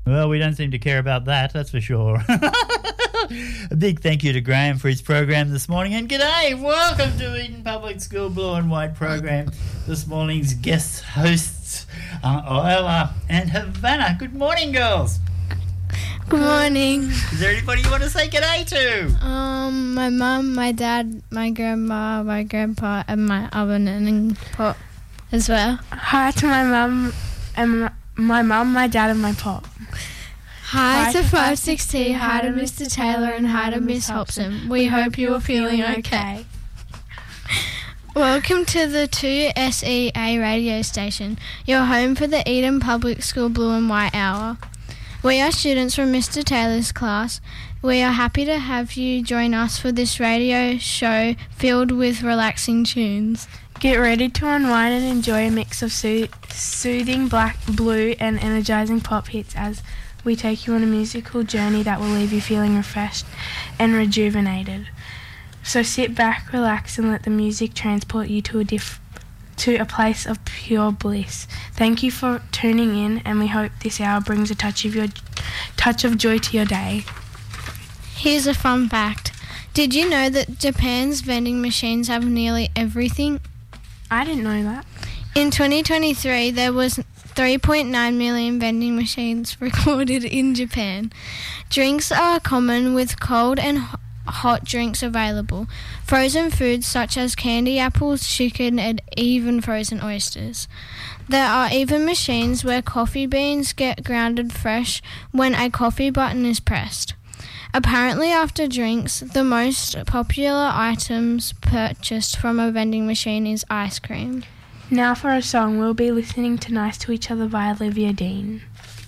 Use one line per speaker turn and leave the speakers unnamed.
Well, we don't seem to care about that, that's for sure. A big thank you to Graham for his program this morning. And g'day, welcome to Eden Public School Blue and White program. This morning's guest hosts are Isla and Havana. Good morning, girls.
Good morning.
Is there anybody you want to say g'day to?
My mum, my dad, my grandma, my grandpa, and my oven and pot as well.
Hi to my mum and my dad, and my pop.
Hi to 560, hi to Mr. Taylor, and hi to Miss Hobson. We hope you are feeling okay. Welcome to the 2SEA radio station, your home for the Eden Public School Blue and White Hour. We are students from Mr. Taylor's class. We are happy to have you join us for this radio show filled with relaxing tunes.
Get ready to unwind and enjoy a mix of soothing black, blue and energising pop hits as we take you on a musical journey that will leave you feeling refreshed and rejuvenated. So sit back, relax and let the music transport you to a place of pure bliss. Thank you for tuning in, and we hope this hour brings a touch of joy to your day.
Here's a fun fact. Did you know that Japan's vending machines have nearly everything?
I didn't know that.
In 2023, there was 3.9 million vending machines recorded in Japan. Drinks are common with cold and hot drinks available. Frozen foods such as candy apples, chicken, and even frozen oysters. There are even machines where coffee beans get grounded fresh when a coffee button is pressed. Apparently, after drinks, the most popular items purchased from a vending machine is ice cream.
Now for a song, we'll be listening to Nice to Each Other by Olivia Dean.